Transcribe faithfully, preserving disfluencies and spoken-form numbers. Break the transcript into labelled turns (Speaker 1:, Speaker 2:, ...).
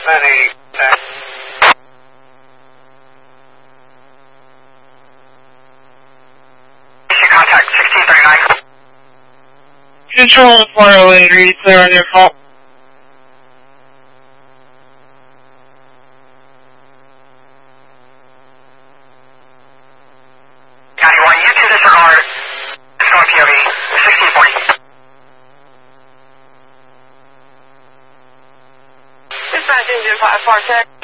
Speaker 1: nine eighty. Contact sixteen thirty-nine.
Speaker 2: Control four oh eight, are you clear on your fault?
Speaker 1: County one, you two disregard. It's going P O V, sixteen forty.
Speaker 3: Dispatch engine five four check.